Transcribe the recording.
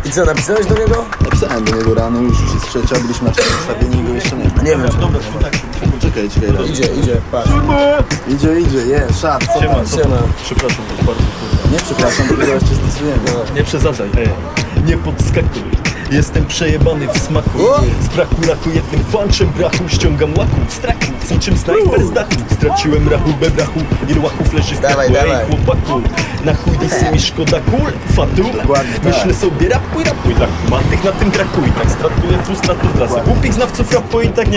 I co, napisałeś do niego? Napisałem do niego rano, już jest trzecia, byliśmy na czas ustawieni i go jeszcze nie ma. Nie wiem. Dobra, tak. Czekaj, raz. Idzie, patrz. Idzie, szat, co tam? Siema. Przepraszam, to bardzo kurwa. Nie przepraszam, tylko zaraz cię zdecydujemy. Nie przesadzaj, nie podskakuj. Jestem przejebany w smaku. Z braku laku jednym punchem brachu ściągam łaku w strachu, niczym snajper z dachu. Straciłem rachubę brachu i rłachów leży w Dawaj, kraku. dawaj. Ej chłopaku, na chuj dysy mi szkoda kul, fatu. Dokładnie tak. Myślę sobie rapuj, tak. Ma tych na tym traku i tak stratuję frustratów raz. Głupich znawców rapu i tak nie